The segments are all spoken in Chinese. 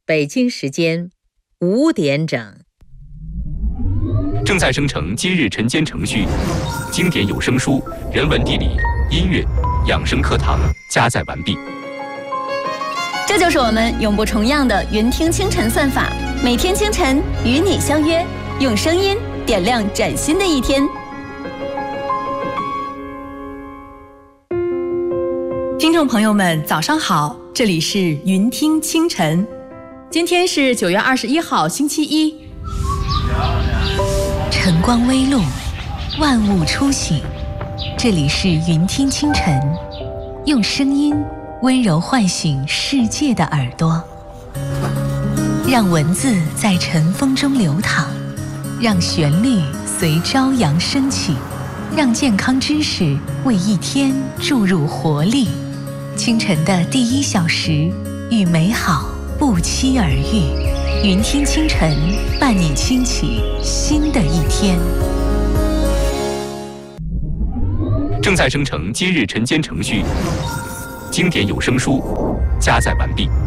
北京时间5点整。 正在生成今日晨间程序，经典有声书、人文地理、音乐、养生课堂加载完毕。 这就是我们永不重样的云听清晨算法，每天清晨与你相约，用声音点亮崭新的一天。 听众朋友们，早上好，这里是云听清晨。今天是9月21号，星期一。 晨光微露，万物初醒。这里是云听清晨，用声音温柔唤醒世界的耳朵，让文字在晨风中流淌，让旋律随朝阳升起，让健康知识为一天注入活力。清晨的第1小时，与美好不期而遇。云听清晨，伴你轻启新的一天。 正在生成今日晨间程序，经典有声书加载完毕。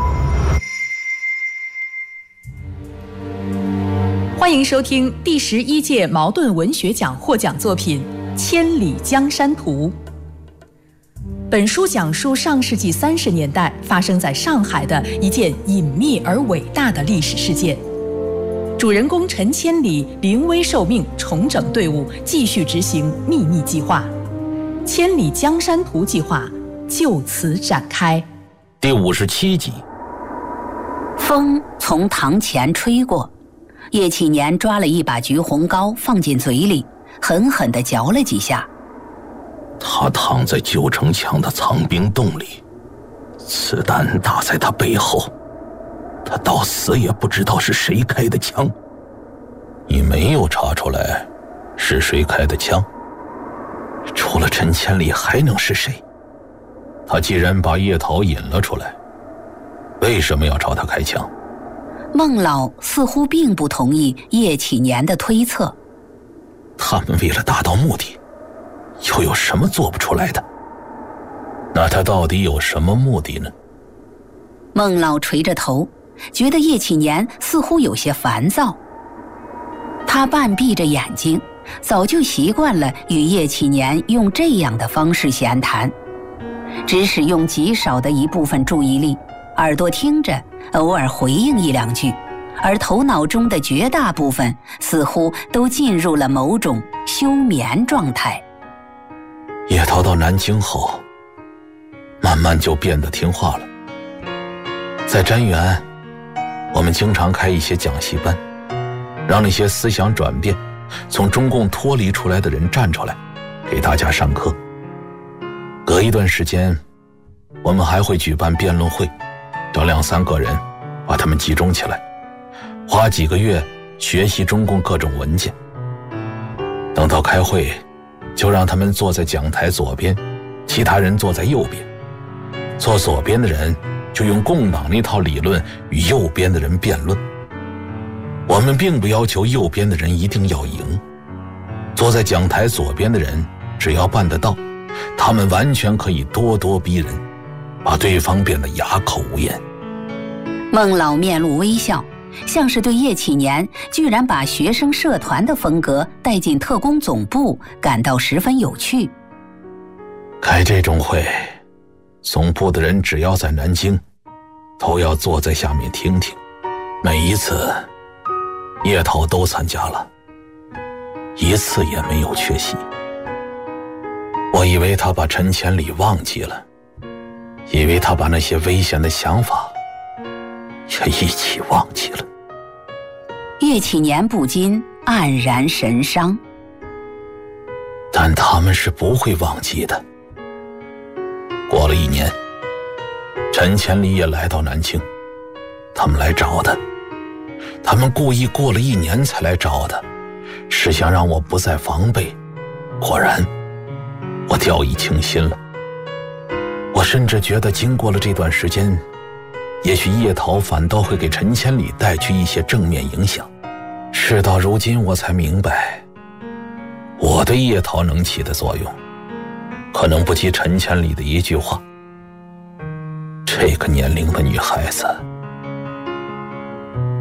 欢迎收听第11届茅盾文学奖获奖作品《千里江山图》。本书讲述上世纪30年代发生在上海的一件隐秘而伟大的历史事件。主人公陈千里临危受命，重整队伍，继续执行秘密计划。千里江山图计划就此展开。 第57集。 风从堂前吹过，叶启年抓了一把橘红膏放进嘴里，狠狠地嚼了几下。 他躺在9城墙的藏兵洞里，子弹打在他背后，他到死也不知道是谁开的枪。你没有查出来是谁开的枪？除了陈千里还能是谁？他既然把叶桃引了出来，为什么要朝他开枪？ 孟老似乎并不同意叶启年的推测。 他们为了达到目的，又有什么做不出来的？那他到底有什么目的呢？ 孟老垂着头，觉得叶启年似乎有些烦躁。他半闭着眼睛，早就习惯了与叶启年用这样的方式闲谈，只使用极少的一部分注意力，耳朵听着，偶尔回应1、2句，而头脑中的绝大部分似乎都进入了某种休眠状态。 叶桃到南京后，慢慢就变得听话了。在瞻园，我们经常开一些讲习班，让那些思想转变、从中共脱离出来的人站出来，给大家上课。隔一段时间，我们还会举办辩论会，找2、3个人，把他们集中起来，花几个月学习中共各种文件。等到开会，就让他们坐在讲台左边，其他人坐在右边。坐左边的人就用共党那套理论与右边的人辩论。我们并不要求右边的人一定要赢，坐在讲台左边的人只要办得到，他们完全可以咄咄逼人，把对方变得哑口无言。 孟老面露微笑，像是对叶启年居然把学生社团的风格带进特工总部感到十分有趣。 开这种会，总部的人只要在南京，都要坐在下面听听。每一次叶桃都参加了，一次也没有缺席。我以为他把陈千里忘记了，以为他把那些危险的想法也一起忘记了。 叶启年不禁黯然神伤。 但他们是不会忘记的。过了1年，陈千里也来到南京，他们来找他，他们故意过了1年才来找他，是想让我不再防备。果然，我掉以轻心了。我甚至觉得经过了这段时间，也许叶桃反倒会给陈千里带去一些正面影响。事到如今，我才明白，我对叶桃能起的作用，可能不及陈千里的一句话。这个年龄的女孩子，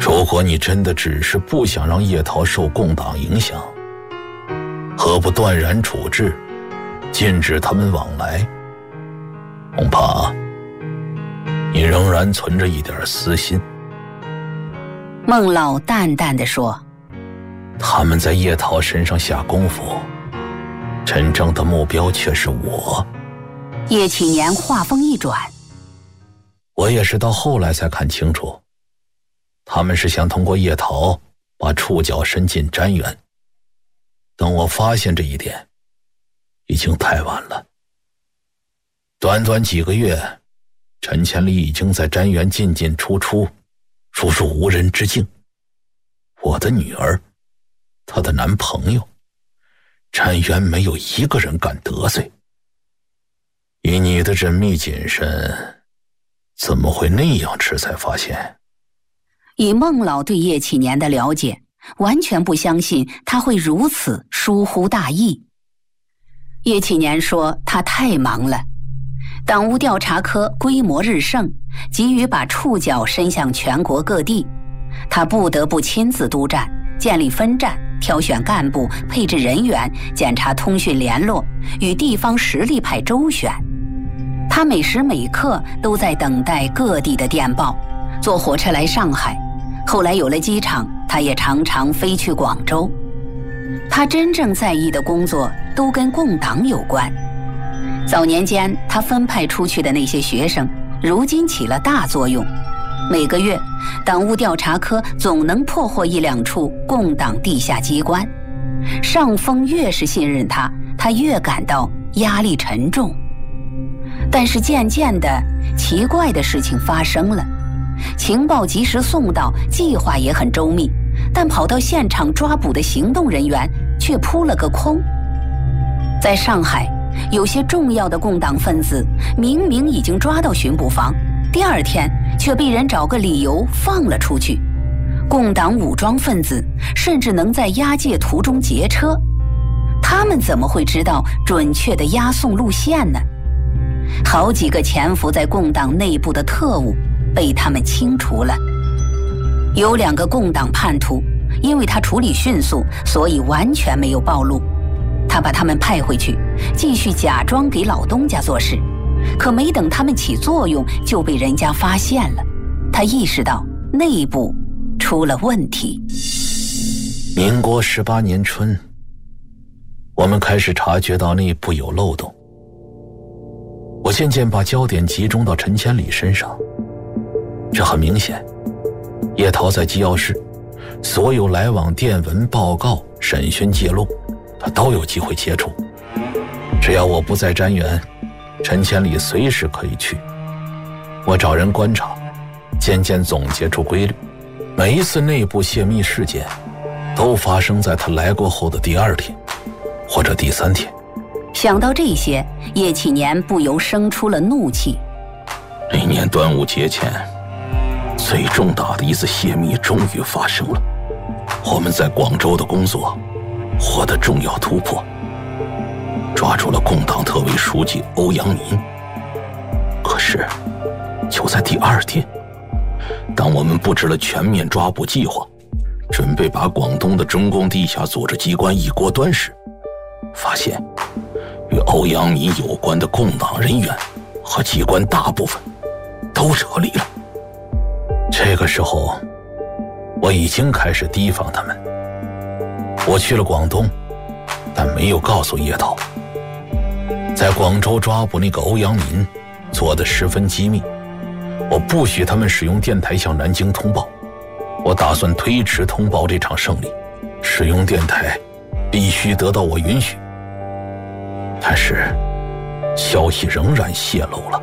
如果你真的只是不想让叶桃受共党影响，何不断然处置，禁止他们往来？恐怕你仍然存着一点私心。 孟老淡淡地说， 他们在叶桃身上下功夫，真正的目标却是我。 叶启年话锋一转， 我也是到后来才看清楚，他们是想通过叶桃把触角伸进瞻园。等我发现这一点，已经太晚了。短短几个月，陈千里已经在瞻园进进出出，如入无人之境。我的女儿，她的男朋友，瞻园没有一个人敢得罪。以你的缜密谨慎，怎么会那样迟才发现？ 以孟老对叶启年的了解，完全不相信他会如此疏忽大意。叶启年说他太忙了，党务调查科规模日盛，急于把触角伸向全国各地，他不得不亲自督战，建立分站，挑选干部，配置人员，检查通讯联络，与地方实力派周旋。他每时每刻都在等待各地的电报，坐火车来上海，后来有了机场，他也常常飞去广州。他真正在意的工作都跟共党有关。早年间他分派出去的那些学生，如今起了大作用。每个月党务调查科总能破获1、2处共党地下机关。上峰越是信任他，他越感到压力沉重。但是渐渐的，奇怪的事情发生了。情报及时送到，计划也很周密，但跑到现场抓捕的行动人员却扑了个空。在上海，有些重要的共党分子明明已经抓到巡捕房，第2天却被人找个理由放了出去。共党武装分子甚至能在押解途中劫车，他们怎么会知道准确的押送路线呢？好几个潜伏在共党内部的特务被他们清除了。有2个共党叛徒，因为他处理迅速，所以完全没有暴露。他把他们派回去，继续假装给老东家做事，可没等他们起作用，就被人家发现了。他意识到内部出了问题。 民国18年春，我们开始察觉到内部有漏洞。我渐渐把焦点集中到陈千里身上。这很明显，叶桃在机要室，所有来往电文、报告、审讯记录，他都有机会接触。只要我不在瞻园，陈千里随时可以去。我找人观察，渐渐总结出规律。每一次内部泄密事件，都发生在他来过后的第2天，或者第3天。 想到这些，叶启年不由生出了怒气。 那年端午节前，最重大的一次泄密终于发生了。我们在广州的工作获得重要突破，抓住了共党特委书记欧阳民。可是就在第2天，当我们布置了全面抓捕计划，准备把广东的中共地下组织机关一锅端时，发现与欧阳民有关的共党人员和机关大部分都撤离了。这个时候，我已经开始提防他们。我去了广东，但没有告诉叶桃。在广州抓捕那个欧阳民，做得十分机密。我不许他们使用电台向南京通报，我打算推迟通报这场胜利，使用电台必须得到我允许。但是消息仍然泄露了。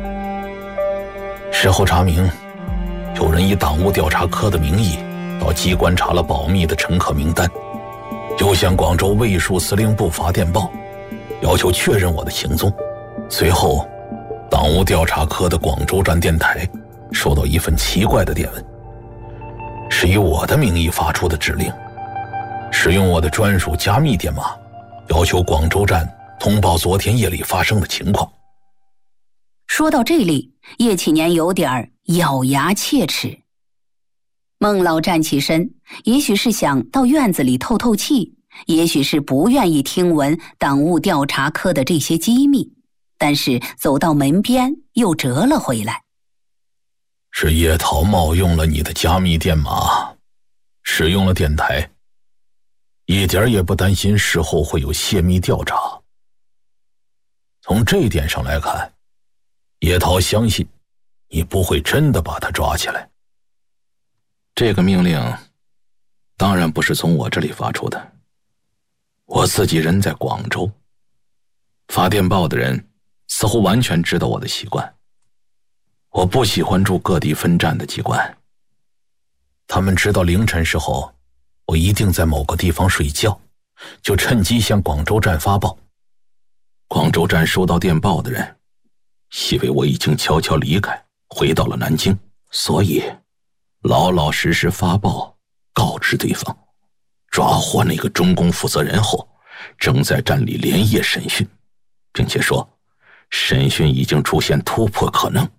事后查明，有人以党务调查科的名义到机关查了保密的乘客名单，又向广州卫戍司令部发电报，要求确认我的行踪。随后党务调查科的广州站电台收到一份奇怪的电文，是以我的名义发出的指令，使用我的专属加密电码，要求广州站通报昨天夜里发生的情况。 说到这里，叶启年有点咬牙切齿。 孟老站起身，也许是想到院子里透透气，也许是不愿意听闻党务调查科的这些机密，但是走到门边又折了回来。 是叶桃冒用了你的加密电码，使用了电台，一点也不担心事后会有泄密调查。从这一点上来看，叶桃相信你不会真的把他抓起来。 这个命令当然不是从我这里发出的，我自己人在广州，发电报的人似乎完全知道我的习惯。我不喜欢驻各地分站的机关， 他们知道凌晨时候我一定在某个地方睡觉，就趁机向广州站发报。 广州站收到电报的人以为我已经悄悄离开，回到了南京，所以老老实实发报告知对方，抓获那个中共负责人后，正在站里连夜审讯，并且说审讯已经出现突破可能。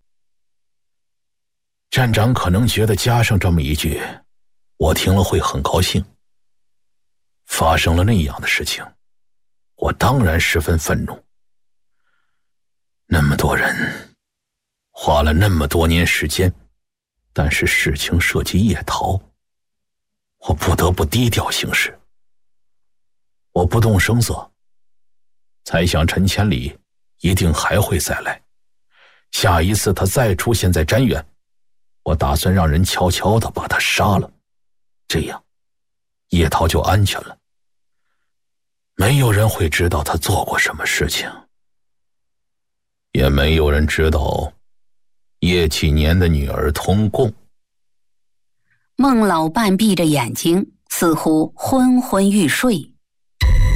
站长可能觉得加上这么一句，我听了会很高兴。发生了那样的事情，我当然十分愤怒。那么多人，花了那么多年时间，但是事情涉及叶桃，我不得不低调行事。我不动声色，猜想陈千里一定还会再来。下一次他再出现在瞻远，我打算让人悄悄地把他杀了，这样叶桃就安全了。没有人会知道他做过什么事情，也没有人知道叶启年的女儿通共。 孟老半闭着眼睛，似乎昏昏欲睡。